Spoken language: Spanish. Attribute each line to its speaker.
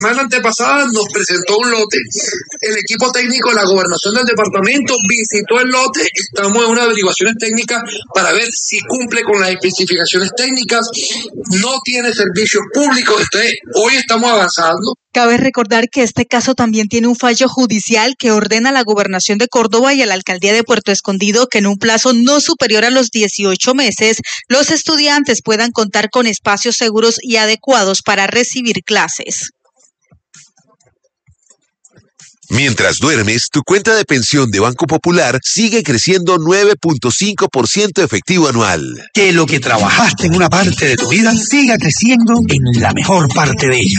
Speaker 1: semana antepasada nos presentó un lote. El equipo técnico de la gobernación del departamento visitó el lote. Estamos en unas averiguaciones técnicas para ver si cumple con las especificaciones técnicas. No tiene servicios públicos. Entonces, hoy estamos avanzando.
Speaker 2: Cabe recordar que este caso también tiene un fallo judicial que ordena a la Gobernación de Córdoba y a la Alcaldía de Puerto Escondido que en un plazo no superior a los 18 meses, los estudiantes puedan contar con espacios seguros y adecuados para recibir clases.
Speaker 3: Mientras duermes, tu cuenta de pensión de Banco Popular sigue creciendo 9.5% efectivo anual.
Speaker 4: Que lo que trabajaste en una parte de tu vida siga creciendo en la mejor parte de ella.